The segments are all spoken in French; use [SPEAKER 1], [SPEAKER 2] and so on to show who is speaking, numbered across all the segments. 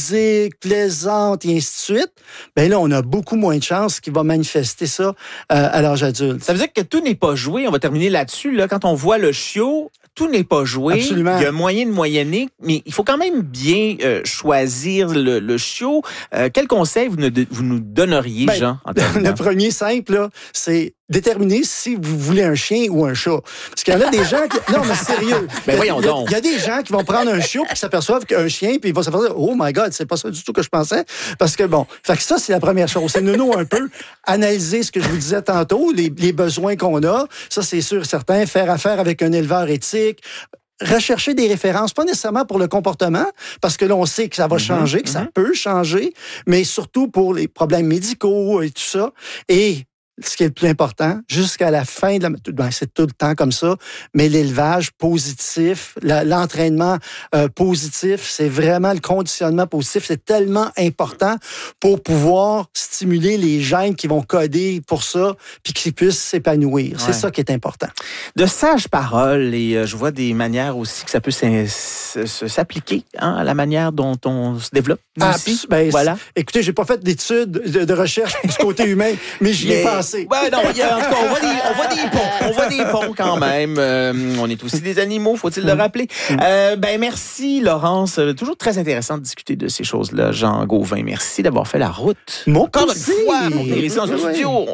[SPEAKER 1] ludique, plaisante, et ainsi de suite, bien là, on a beaucoup moins de chances qu'il va manifester ça à l'âge adulte.
[SPEAKER 2] Ça veut dire que tout n'est pas joué. On va terminer là-dessus. Là, quand on voit le chiot, tout n'est pas joué.
[SPEAKER 1] Absolument.
[SPEAKER 2] Il y a moyen de moyenner, mais il faut quand même bien choisir le chiot. Quel conseil vous nous donneriez, Jean?
[SPEAKER 1] Le premier simple, là, c'est déterminer si vous voulez un chien ou un chat. Parce qu'il y en a des gens qui... Non, mais sérieux.
[SPEAKER 2] Voyons donc.
[SPEAKER 1] Il y a des gens qui vont prendre un chiot puis qui s'aperçoivent qu'un chien, puis ils vont s'apercevoir, oh my God, c'est pas ça du tout que je pensais. Parce que bon, fait que ça, c'est la première chose. C'est nono un peu analyser ce que je vous disais tantôt, les besoins qu'on a. Ça, c'est sûr et certain. Faire affaire avec un éleveur éthique. Rechercher des références, pas nécessairement pour le comportement, parce que là, on sait que ça va changer, que ça peut changer, mais surtout pour les problèmes médicaux et tout ça. Et ce qui est le plus important, jusqu'à la fin de c'est tout le temps comme ça, mais l'élevage positif, l'entraînement positif, c'est vraiment le conditionnement positif, c'est tellement important pour pouvoir stimuler les gènes qui vont coder pour ça, puis qu'ils puissent s'épanouir. C'est ça qui est important.
[SPEAKER 2] De sages paroles, et je vois des manières aussi que ça peut s'appliquer à la manière dont on se développe. Voilà.
[SPEAKER 1] Écoutez, j'ai pas fait d'études de recherche du côté humain, mais j'y ai pensé.
[SPEAKER 2] Ouais, non, en tout cas, on voit des ponts quand même. On est aussi des animaux, faut-il le rappeler. Merci, Laurence. Toujours très intéressant de discuter de ces choses-là. Jean Gauvin, merci d'avoir fait la route.
[SPEAKER 1] Encore
[SPEAKER 2] une fois, pour venir ici en studio.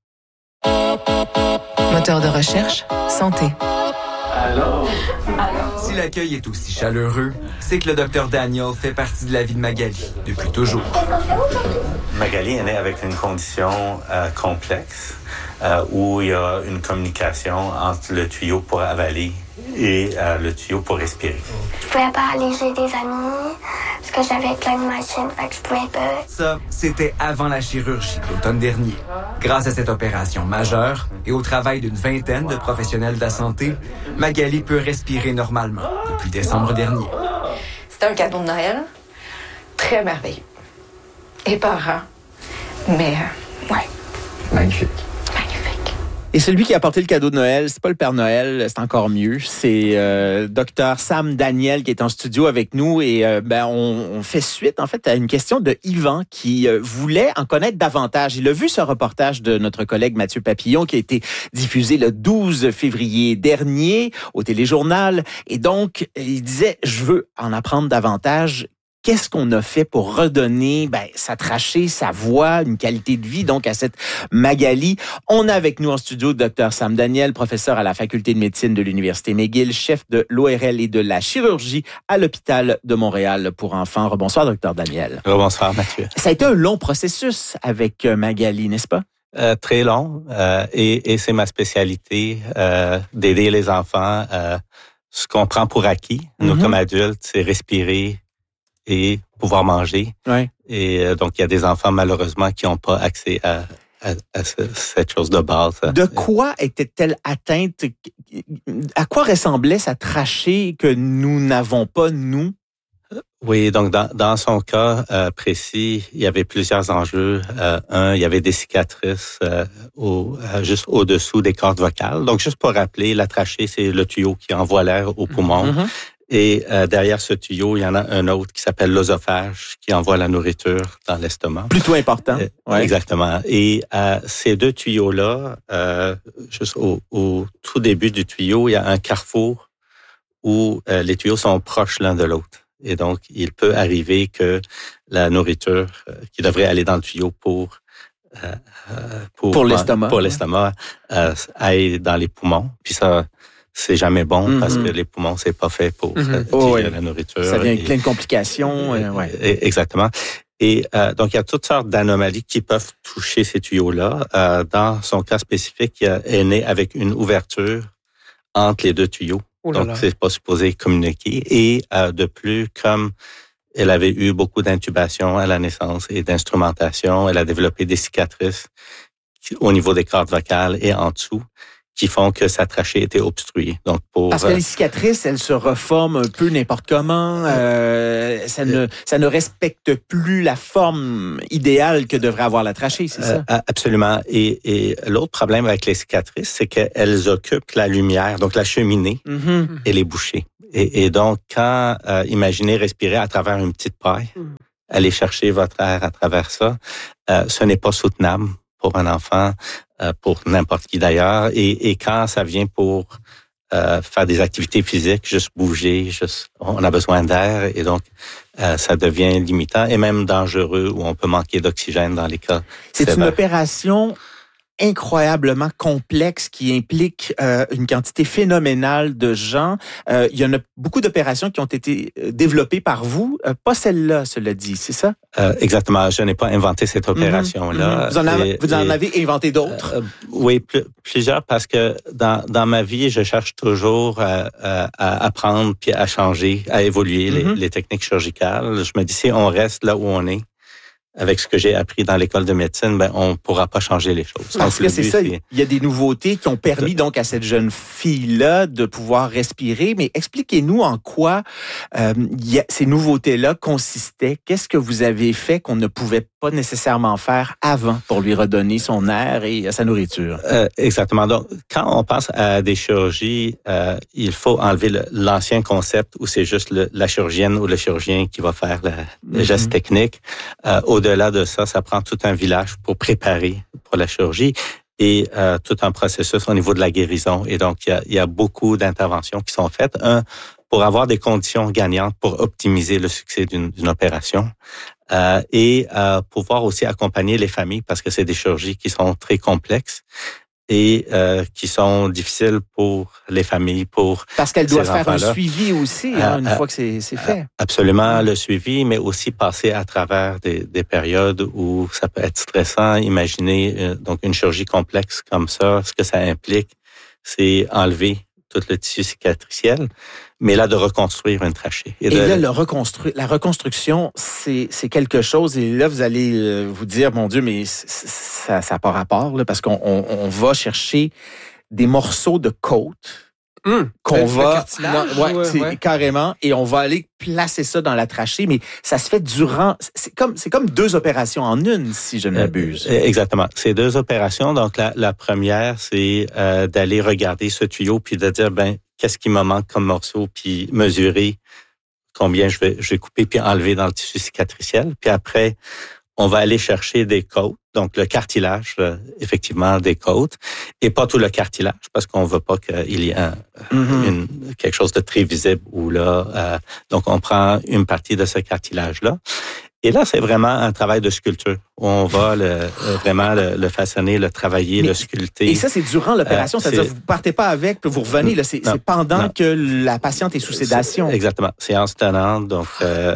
[SPEAKER 3] Moteur de recherche, santé.
[SPEAKER 4] Alors? Si l'accueil est aussi chaleureux, c'est que le Dr Daniel fait partie de la vie de Magali, depuis toujours.
[SPEAKER 5] Magali est née avec une condition complexe où il y a une communication entre le tuyau pour avaler et le tuyau pour respirer.
[SPEAKER 6] Je pouvais pas aller chez des amis parce que j'avais plein de machines, fait que je pouvais pas.
[SPEAKER 4] Ça, c'était avant la chirurgie l'automne dernier. Grâce à cette opération majeure et au travail d'une vingtaine de professionnels de la santé, Magali peut respirer normalement depuis décembre dernier.
[SPEAKER 7] C'était un cadeau de Noël très merveilleux. Épeurant. Mais, ouais.
[SPEAKER 4] Magnifique.
[SPEAKER 2] Et celui qui a apporté le cadeau de Noël, c'est pas le Père Noël, c'est encore mieux. C'est Dr Sam Daniel qui est en studio avec nous et on fait suite en fait à une question de Yvan qui voulait en connaître davantage. Il a vu ce reportage de notre collègue Mathieu Papillon qui a été diffusé le 12 février dernier au Téléjournal et donc il disait je veux en apprendre davantage. Qu'est-ce qu'on a fait pour redonner sa trachée, sa voix, une qualité de vie donc à cette Magali? On a avec nous en studio Dr Sam Daniel, professeur à la Faculté de médecine de l'Université McGill, chef de l'ORL et de la chirurgie à l'hôpital de Montréal pour enfants. Rebonsoir, Dr Daniel.
[SPEAKER 5] Bonsoir, Mathieu.
[SPEAKER 2] Ça a été un long processus avec Magali, n'est-ce pas?
[SPEAKER 5] Très long et c'est ma spécialité d'aider les enfants. Ce qu'on prend pour acquis, nous comme adultes, c'est respirer, et pouvoir manger.
[SPEAKER 2] Ouais.
[SPEAKER 5] Et donc, il y a des enfants, malheureusement, qui n'ont pas accès à cette chose de base.
[SPEAKER 2] De quoi était-elle atteinte? À quoi ressemblait sa trachée que nous n'avons pas, nous?
[SPEAKER 5] Oui, donc dans son cas précis, il y avait plusieurs enjeux. Il y avait des cicatrices juste au-dessous des cordes vocales. Donc, juste pour rappeler, la trachée, c'est le tuyau qui envoie l'air au poumon. Et derrière ce tuyau, il y en a un autre qui s'appelle l'œsophage, qui envoie la nourriture dans l'estomac.
[SPEAKER 2] Plutôt important.
[SPEAKER 5] Exactement. Et ces deux tuyaux-là, juste au tout début du tuyau, il y a un carrefour où les tuyaux sont proches l'un de l'autre. Et donc, il peut arriver que la nourriture qui devrait aller dans le tuyau pour l'estomac aille dans les poumons. Puis ça, c'est jamais bon parce que les poumons, c'est pas fait pour digérer la nourriture.
[SPEAKER 2] Ça vient avec plein de complications.
[SPEAKER 5] Exactement. Et donc, il y a toutes sortes d'anomalies qui peuvent toucher ces tuyaux-là. Dans son cas spécifique, il est né avec une ouverture entre les deux tuyaux. Donc, c'est pas supposé communiquer. Et de plus, comme elle avait eu beaucoup d'intubation à la naissance et d'instrumentation, elle a développé des cicatrices au niveau des cordes vocales et en dessous, qui font que sa trachée était obstruée. Donc
[SPEAKER 2] parce que les cicatrices, elles se reforment un peu n'importe comment. Ça ne respecte plus la forme idéale que devrait avoir la trachée, c'est ça?
[SPEAKER 5] Absolument. Et l'autre problème avec les cicatrices, c'est qu'elles occupent la lumière, donc la cheminée, et les bouchées. Et donc, quand imaginez respirer à travers une petite paille, aller chercher votre air à travers ça. Ce n'est pas soutenable pour un enfant, pour n'importe qui d'ailleurs. Et quand ça vient pour faire des activités physiques, juste bouger, on a besoin d'air et donc ça devient limitant et même dangereux où on peut manquer d'oxygène dans les cas.
[SPEAKER 2] C'est une opération incroyablement complexe qui implique une quantité phénoménale de gens. Il y en a beaucoup d'opérations qui ont été développées par vous, pas celle-là, cela dit, c'est ça?
[SPEAKER 5] Exactement. Je n'ai pas inventé cette opération-là.
[SPEAKER 2] Vous en avez inventé d'autres?
[SPEAKER 5] Oui, plusieurs, parce que dans ma vie, je cherche toujours à apprendre puis à changer, à évoluer les techniques chirurgicales. Je me dis, si on reste là où on est, avec ce que j'ai appris dans l'école de médecine, on pourra pas changer les choses.
[SPEAKER 2] Parce que c'est ça, il y a des nouveautés qui ont permis donc à cette jeune fille-là de pouvoir respirer. Mais expliquez-nous en quoi ces nouveautés-là consistaient. Qu'est-ce que vous avez fait qu'on ne pouvait pas nécessairement faire avant pour lui redonner son air et sa nourriture?
[SPEAKER 5] Exactement. Donc, quand on pense à des chirurgies, il faut enlever l'ancien concept où c'est juste la chirurgienne ou le chirurgien qui va faire le geste technique. Au-delà de ça, ça prend tout un village pour préparer pour la chirurgie et tout un processus au niveau de la guérison. Et donc, il y a beaucoup d'interventions qui sont faites. Pour avoir des conditions gagnantes pour optimiser le succès d'une opération et pouvoir aussi accompagner les familles parce que c'est des chirurgies qui sont très complexes et qui sont difficiles pour les familles,
[SPEAKER 2] parce qu'elles doivent faire un suivi aussi une fois que c'est fait.
[SPEAKER 5] Absolument, le suivi, mais aussi passer à travers des périodes où ça peut être stressant. Imaginez donc une chirurgie complexe comme ça, ce que ça implique, c'est enlever tout le tissu cicatriciel, mais là, de reconstruire une trachée.
[SPEAKER 2] Et là, la reconstruction, c'est quelque chose, et là, vous allez vous dire, mon Dieu, mais ça n'a pas rapport, là, parce qu'on va chercher des morceaux de côte qu'on va... carrément, et on va aller placer ça dans la trachée, mais ça se fait durant... C'est comme 2 opérations en une, si je ne m'abuse.
[SPEAKER 5] Exactement. C'est 2 opérations. Donc, la première, c'est d'aller regarder ce tuyau, puis de dire, qu'est-ce qui me manque comme morceau, puis mesurer combien je vais couper, puis enlever dans le tissu cicatriciel. Puis après, on va aller chercher des côtes, donc le cartilage, effectivement, des côtes, et pas tout le cartilage, parce qu'on veut pas qu'il y ait quelque chose de très visible où là, donc on prend une partie de ce cartilage-là. Et là, c'est vraiment un travail de sculpture. On va vraiment le façonner, le travailler, le sculpter.
[SPEAKER 2] Et ça, c'est durant l'opération, c'est-à-dire vous partez pas avec, puis vous revenez. Là, c'est pendant que la patiente est sous sédation.
[SPEAKER 5] Exactement, séance tenante. Donc,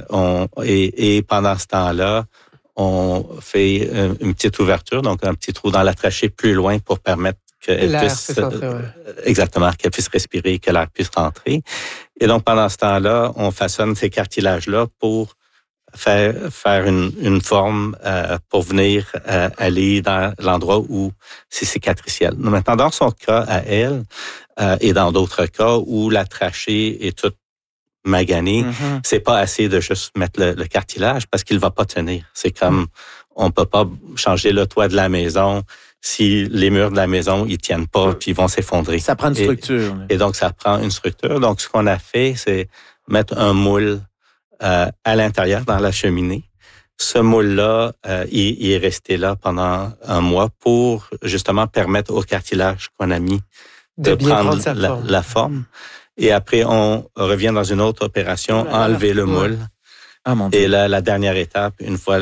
[SPEAKER 5] et pendant ce temps-là, on fait une petite ouverture, donc un petit trou dans la trachée plus loin pour permettre qu'elle puisse exactement, qu'elle puisse respirer, que l'air puisse rentrer. Et donc pendant ce temps-là, on façonne ces cartilages-là pour faire une forme pour venir aller dans l'endroit où c'est cicatriciel. Maintenant, dans son cas à elle et dans d'autres cas où la trachée est toute maganée, c'est pas assez de juste mettre le cartilage parce qu'il va pas tenir. C'est comme on peut pas changer le toit de la maison si les murs de la maison ils tiennent pas puis ils vont s'effondrer.
[SPEAKER 2] Ça prend une structure.
[SPEAKER 5] Et donc ça prend une structure. Donc ce qu'on a fait, c'est mettre un moule à l'intérieur dans la cheminée. Ce moule-là, il est resté là pendant un mois pour justement permettre au cartilage qu'on a mis de prendre la forme. Et après, on revient dans une autre opération, enlever le moule.
[SPEAKER 2] Ah, mon Dieu.
[SPEAKER 5] Et là, la dernière étape, une fois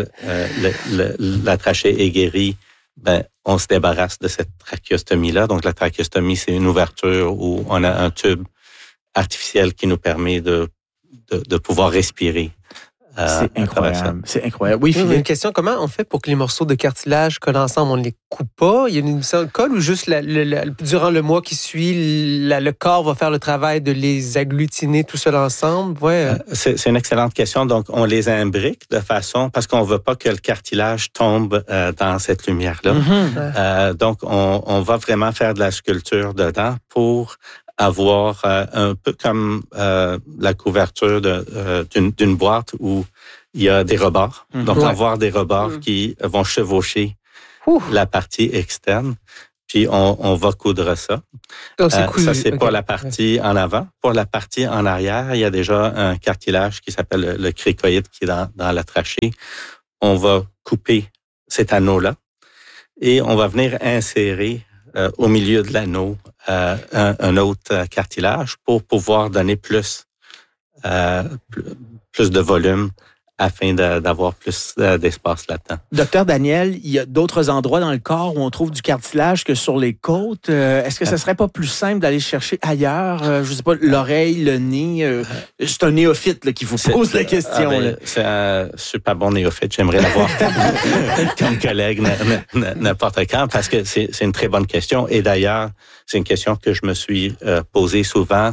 [SPEAKER 5] la trachée est guérie, on se débarrasse de cette trachéostomie-là. Donc, la trachéostomie, c'est une ouverture où on a un tube artificiel qui nous permet de pouvoir respirer.
[SPEAKER 2] C'est incroyable. C'est incroyable. Oui, Philippe.
[SPEAKER 8] Une question, comment on fait pour que les morceaux de cartilage collent ensemble, on ne les coupe pas? Il y a une colle ou juste durant le mois qui suit, le corps va faire le travail de les agglutiner tout seul ensemble?
[SPEAKER 5] C'est une excellente question. Donc, on les imbrique de façon, parce qu'on ne veut pas que le cartilage tombe dans cette lumière-là. Donc, on va vraiment faire de la sculpture dedans pour avoir un peu comme la couverture d'une boîte où il y a des rebords. Donc, avoir des rebords qui vont chevaucher la partie externe puis on va coudre ça.
[SPEAKER 8] Donc, c'est cousu.
[SPEAKER 5] Ça, c'est pour la partie en avant. Pour la partie en arrière, il y a déjà un cartilage qui s'appelle le cricoïde qui est dans la trachée. On va couper cet anneau-là et on va venir insérer au milieu de l'anneau un autre cartilage pour pouvoir donner plus de volume afin d'avoir plus d'espace là-dedans.
[SPEAKER 2] Docteur Daniel, il y a d'autres endroits dans le corps où on trouve du cartilage que sur les côtes. Est-ce que ça serait pas plus simple d'aller chercher ailleurs? Je sais pas, l'oreille, le nez. C'est un néophyte là, qui vous pose la question.
[SPEAKER 5] C'est un super bon néophyte. J'aimerais l'avoir comme collègue n'importe quand parce que c'est une très bonne question. Et d'ailleurs, c'est une question que je me suis posée souvent.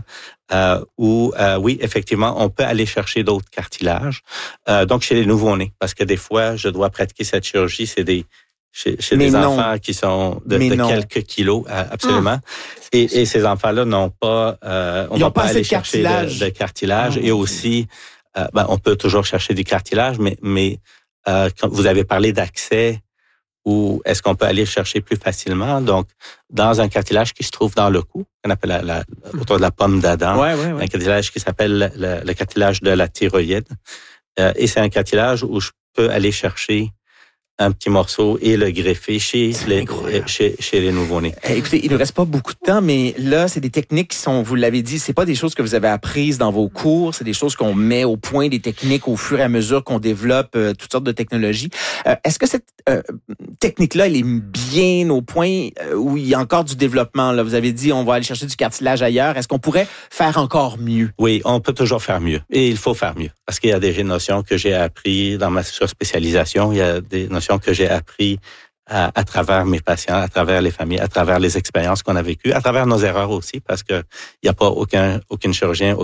[SPEAKER 5] Oui, effectivement, on peut aller chercher d'autres cartilages. Donc, chez les nouveau-nés, parce que des fois, je dois pratiquer cette chirurgie, c'est chez des enfants qui sont de quelques kilos, absolument. Et ces enfants-là n'ont pas, on va pas aller chercher de cartilage. Et aussi, on peut toujours chercher du cartilage, mais quand vous avez parlé d'accès, ou est-ce qu'on peut aller chercher plus facilement? Donc, dans un cartilage qui se trouve dans le cou, qu'on appelle autour de la pomme d'Adam, un cartilage qui s'appelle le cartilage de la thyroïde. Et c'est un cartilage où je peux aller chercher un petit morceau et le greffer chez les nouveau-nés.
[SPEAKER 2] Écoutez, il ne reste pas beaucoup de temps, mais là, c'est des techniques qui sont, vous l'avez dit, c'est pas des choses que vous avez apprises dans vos cours, c'est des choses qu'on met au point, des techniques au fur et à mesure qu'on développe toutes sortes de technologies. Est-ce que cette technique-là, elle est bien au point où il y a encore du développement? Là, vous avez dit, on va aller chercher du cartilage ailleurs. Est-ce qu'on pourrait faire encore mieux?
[SPEAKER 5] Oui, on peut toujours faire mieux. Et il faut faire mieux. Parce qu'il y a des notions que j'ai apprises dans ma surspécialisation. Il y a des notions que j'ai apprises à travers mes patients, à travers les familles, à travers les expériences qu'on a vécues, à travers nos erreurs aussi, parce que il n'y a pas aucun chirurgien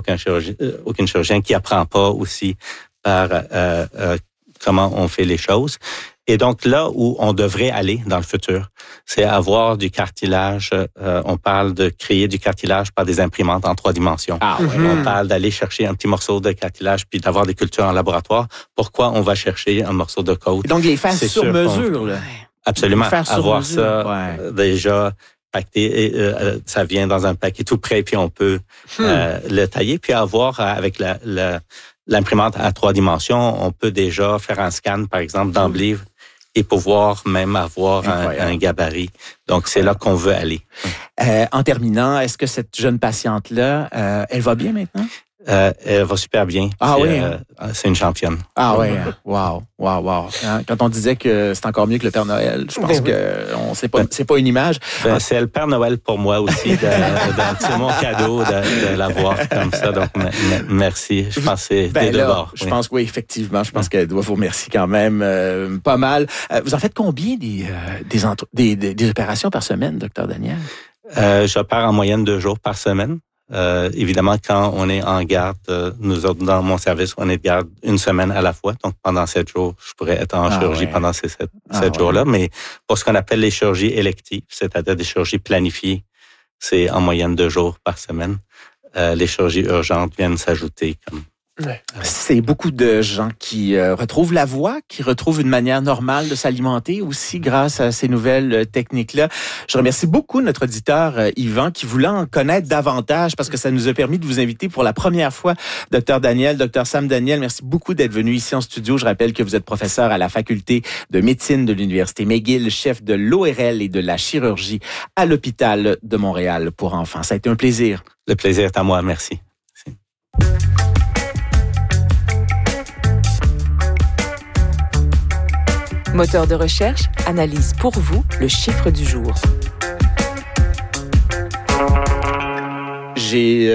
[SPEAKER 5] qui apprend pas aussi par comment on fait les choses. Et donc là où on devrait aller dans le futur, c'est avoir du cartilage. On parle de créer du cartilage par des imprimantes en 3 dimensions. On parle d'aller chercher un petit morceau de cartilage puis d'avoir des cultures en laboratoire. Pourquoi on va chercher un morceau de côte?
[SPEAKER 2] Et donc les faire sur mesure. Là.
[SPEAKER 5] Absolument. Avoir ça déjà pacté. Ça vient dans un paquet tout prêt puis on peut le tailler. Puis avoir avec l'imprimante à 3 dimensions, on peut déjà faire un scan, par exemple, d'emblée et pouvoir même avoir un gabarit. Donc, c'est là qu'on veut aller.
[SPEAKER 2] En terminant, est-ce que cette jeune patiente-là, elle va bien maintenant?
[SPEAKER 5] Elle va super bien. C'est une championne.
[SPEAKER 2] Wow. Quand on disait que c'est encore mieux que le Père Noël, je pense que c'est pas une image.
[SPEAKER 5] C'est le Père Noël pour moi aussi. C'est mon cadeau de l'avoir comme ça. Donc, merci. Je pense que c'est des deux bords.
[SPEAKER 2] Je pense que oui, effectivement. Je pense qu'elle doit vous remercier quand même pas mal. Vous en faites combien des opérations par semaine, Dr. Daniel?
[SPEAKER 5] J'opère en moyenne 2 jours par semaine. Évidemment, quand on est en garde, nous autres, dans mon service, on est de garde 1 semaine à la fois. Donc, pendant 7 jours, je pourrais être en chirurgie pendant ces 7 jours-là. Mais pour ce qu'on appelle les chirurgies électives, c'est-à-dire des chirurgies planifiées, c'est en moyenne 2 jours par semaine. Les chirurgies urgentes viennent s'ajouter comme...
[SPEAKER 2] C'est beaucoup de gens qui retrouvent la voie, qui retrouvent une manière normale de s'alimenter aussi grâce à ces nouvelles techniques-là. Je remercie beaucoup notre auditeur Yvan qui voulait en connaître davantage parce que ça nous a permis de vous inviter pour la première fois, Dr. Daniel, Dr. Sam Daniel. Merci beaucoup d'être venu ici en studio. Je rappelle que vous êtes professeur à la faculté de médecine de l'Université McGill, chef de l'ORL et de la chirurgie à l'hôpital de Montréal pour enfants. Ça a été un plaisir.
[SPEAKER 5] Le plaisir est à moi. Merci.
[SPEAKER 3] Moteur de recherche analyse pour vous le chiffre du jour.
[SPEAKER 2] J'ai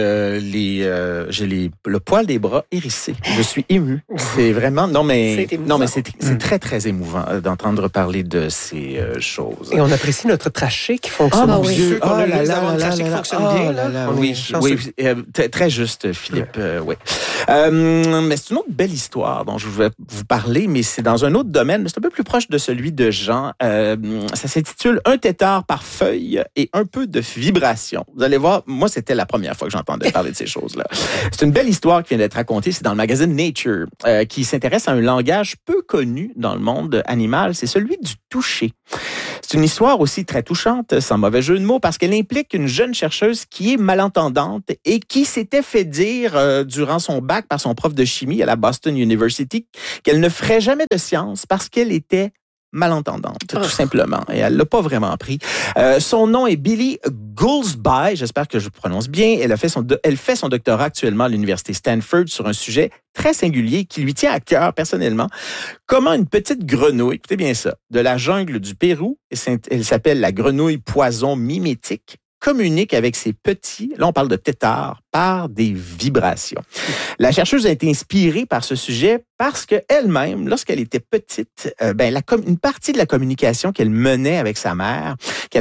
[SPEAKER 2] le poil des bras hérissé. Je suis ému. C'est vraiment c'est très très émouvant d'entendre parler de ces choses.
[SPEAKER 8] Et on apprécie notre trachée qui fonctionne.
[SPEAKER 2] Dieu. Qui fonctionne bien. Oui, très juste, Philippe. Oui. Mais c'est une autre belle histoire dont je vais vous parler, mais c'est dans un autre domaine. C'est un peu plus proche de celui de Jean. Ça s'intitule Un tétard par feuille et un peu de vibration. Vous allez voir, moi c'était la première fois que j'entendais parler de ces choses-là. C'est une belle histoire qui vient d'être racontée. C'est dans le magazine Nature, qui s'intéresse à un langage peu connu dans le monde animal. C'est celui du toucher. C'est C'est une histoire aussi très touchante, sans mauvais jeu de mots, parce qu'elle implique une jeune chercheuse qui est malentendante et qui s'était fait dire durant son bac par son prof de chimie à la Boston University qu'elle ne ferait jamais de sciences parce qu'elle était malentendante, tout simplement. Et elle l'a pas vraiment pris. Son nom est Billie Goolsby, j'espère que je prononce bien. Elle fait son doctorat actuellement à l'université Stanford sur un sujet très singulier qui lui tient à cœur personnellement. Comment une petite grenouille, écoutez bien ça, de la jungle du Pérou, elle s'appelle la grenouille poison mimétique, communique avec ses petits, là on parle de têtards, par des vibrations. La chercheuse a été inspirée par ce sujet parce qu'elle-même, lorsqu'elle était petite, une partie de la communication qu'elle menait avec sa mère,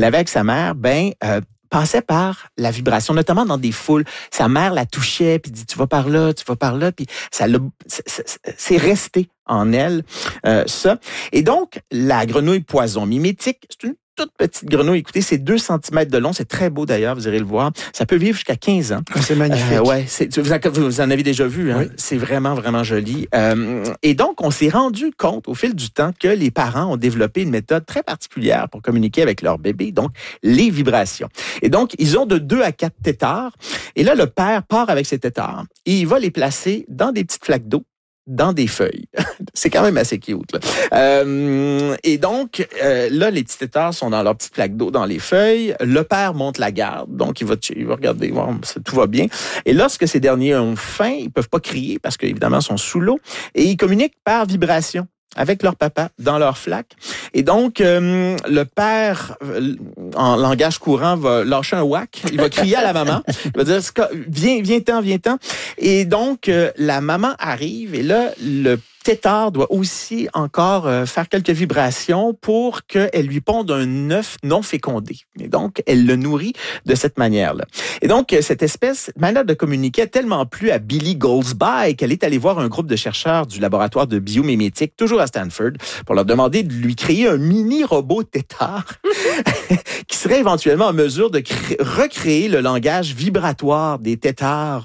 [SPEAKER 2] passait par la vibration, notamment dans des foules. Sa mère la touchait, puis dit, tu vas par là, puis c'est resté en elle, ça. Et donc, la grenouille poison mimétique, c'est une toute petite grenouille. Écoutez, c'est 2 cm de long. C'est très beau d'ailleurs, vous irez le voir. Ça peut vivre jusqu'à 15 ans.
[SPEAKER 1] C'est magnifique.
[SPEAKER 2] Vous en avez déjà vu. Hein?
[SPEAKER 1] Oui.
[SPEAKER 2] C'est vraiment, vraiment joli. Et donc, on s'est rendu compte au fil du temps que les parents ont développé une méthode très particulière pour communiquer avec leur bébé, donc les vibrations. Et donc, ils ont de 2 à 4 têtards. Et là, le père part avec ses têtards et il va les placer dans des petites flaques d'eau, dans des feuilles. C'est quand même assez cute, là. Et donc, là, les petits têtards sont dans leur petite plaque d'eau dans les feuilles. Le père monte la garde, donc il va regarder, voir si tout va bien. Et lorsque ces derniers ont faim, ils peuvent pas crier parce qu'évidemment, ils sont sous l'eau. Et ils communiquent par vibration avec leur papa dans leur flaque. Et donc, le père, en langage courant, va lâcher un whack. Il va crier à la maman. Il va dire, viens-t'en. Et donc, la maman arrive et là, le tétard doit aussi encore faire quelques vibrations pour qu'elle lui ponde un œuf non fécondé. Et donc, elle le nourrit de cette manière-là. Et donc, cette manière de communiquer a tellement plu à Billie Goolsby qu'elle est allée voir un groupe de chercheurs du laboratoire de biomimétique, toujours à Stanford, pour leur demander de lui créer un mini-robot tétard qui serait éventuellement en mesure de recréer le langage vibratoire des tétards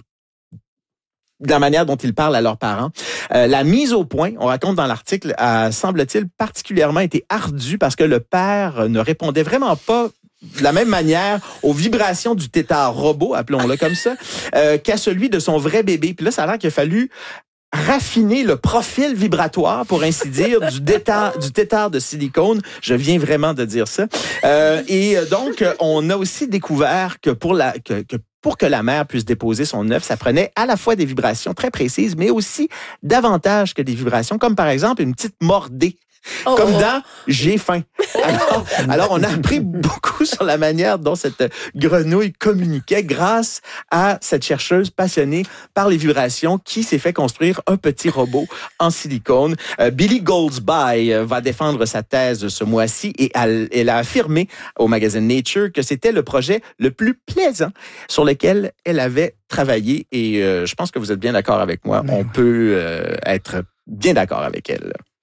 [SPEAKER 2] de la manière dont ils parlent à leurs parents. La mise au point, on raconte dans l'article, a, semble-t-il, particulièrement été ardue parce que le père ne répondait vraiment pas de la même manière aux vibrations du tétard robot, appelons-le comme ça, qu'à celui de son vrai bébé. Puis là, ça a l'air qu'il a fallu raffiner le profil vibratoire, pour ainsi dire, du tétard de silicone. Je viens vraiment de dire ça. Et donc, on a aussi découvert que pour que la mère puisse déposer son œuf, ça prenait à la fois des vibrations très précises, mais aussi davantage que des vibrations, comme par exemple une petite mordée. Comme dans « j'ai faim ». Alors, on a appris beaucoup sur la manière dont cette grenouille communiquait grâce à cette chercheuse passionnée par les vibrations qui s'est fait construire un petit robot en silicone. Billie Goolsby va défendre sa thèse ce mois-ci et elle a affirmé au magazine Nature que c'était le projet le plus plaisant sur lequel elle avait travaillé. Et je pense que vous êtes bien d'accord avec moi. On peut être bien d'accord avec elle.